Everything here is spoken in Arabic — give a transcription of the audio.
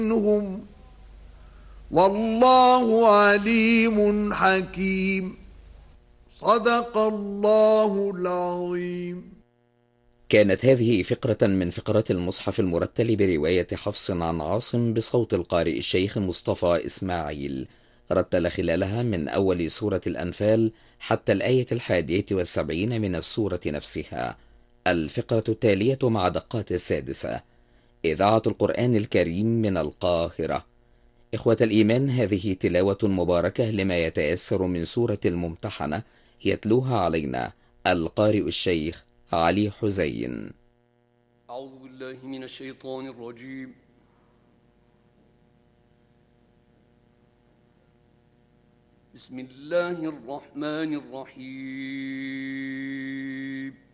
منهم والله عليم حكيم. صدق الله العظيم. كانت هذه فقرة من فقرات المصحف المرتل برواية حفص عن عاصم بصوت القارئ الشيخ مصطفى إسماعيل، رتل خلالها من أول سورة الأنفال حتى الآية 71 من السورة نفسها. الفقرة التالية مع دقات السادسة. إذاعة القرآن الكريم من القاهرة. إخوة الإيمان، هذه تلاوة مباركة لما يتيسر من سورة الممتحنة، يتلوها علينا القارئ الشيخ علي حزين. أعوذ بالله من الشيطان الرجيم. بسم الله الرحمن الرحيم.